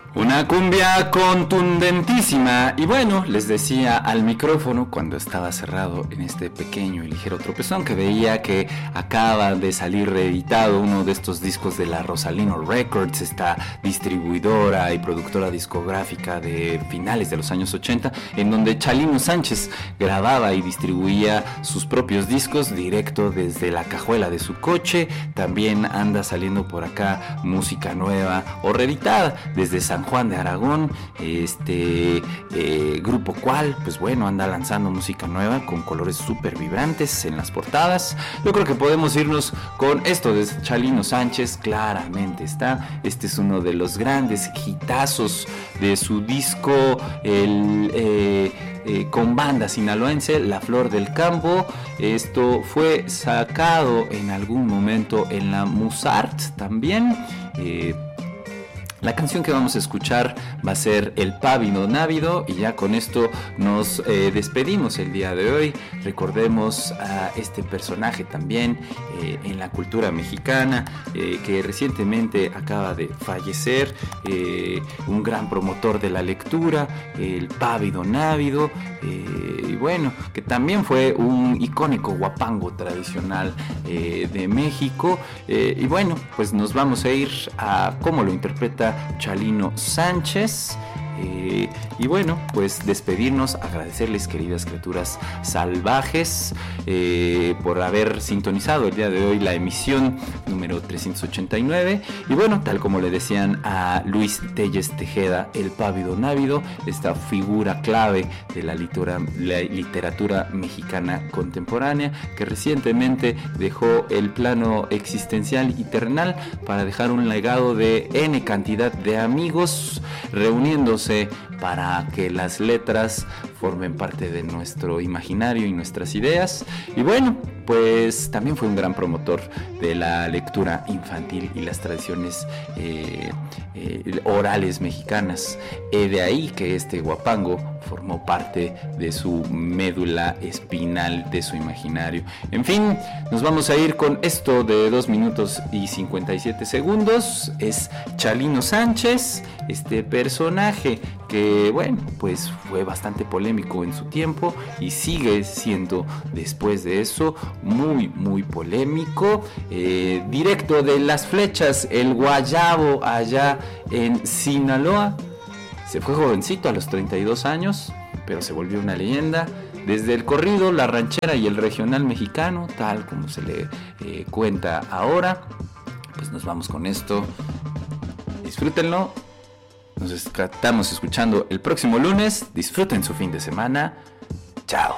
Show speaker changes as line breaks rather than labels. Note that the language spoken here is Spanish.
Una cumbia contundentísima. Y bueno, les decía al micrófono cuando estaba cerrado en este pequeño y ligero tropezón que veía que acaba de salir reeditado uno de estos discos de la Rosalino Records, esta distribuidora y productora discográfica de finales de los años 80, en donde Chalino Sánchez grababa y distribuía sus propios discos directo desde la cajuela de su coche. También anda saliendo por acá música nueva o reeditada desde San Juan de Aragón. Grupo Cual, pues bueno, anda lanzando música nueva con colores súper vibrantes en las portadas. Yo creo que podemos irnos con esto de Chalino Sánchez. Claramente está, este es uno de los grandes hitazos de su disco, con banda sinaloense, La Flor del Campo. Esto fue sacado en algún momento en la Musart también. La canción que vamos a escuchar va a ser El Pávido Návido, y ya con esto nos despedimos el día de hoy. Recordemos a este personaje también en la cultura mexicana, que recientemente acaba de fallecer, un gran promotor de la lectura, El Pávido Návido, y bueno, que también fue un icónico guapango tradicional de México. Y bueno, pues nos vamos a ir a cómo lo interpreta Chalino Sánchez. Y bueno, pues despedirnos, agradecerles, queridas criaturas salvajes, por haber sintonizado el día de hoy la emisión número 389. Y bueno, tal como le decían a Luis Telles Tejeda, El Pávido Návido, esta figura clave de la literatura mexicana contemporánea, que recientemente dejó el plano existencial y terrenal para dejar un legado de N cantidad de amigos reuniéndose para que las letras formen parte de nuestro imaginario y nuestras ideas. Y bueno, pues también fue un gran promotor de la lectura infantil y las tradiciones orales mexicanas. De ahí que este guapango formó parte de su médula espinal, de su imaginario. En fin, nos vamos a ir con esto de 2 minutos y 57 segundos. Es Chalino Sánchez, este personaje que, bueno, pues fue bastante polémico en su tiempo y sigue siendo después de eso muy polémico. Directo de Las Flechas, el Guayabo, allá en Sinaloa. Se fue jovencito a los 32 años, pero se volvió una leyenda. Desde el corrido, la ranchera y el regional mexicano, tal como se le cuenta ahora. Pues nos vamos con esto. Disfrútenlo. Nos estamos escuchando el próximo lunes. Disfruten su fin de semana. Chao.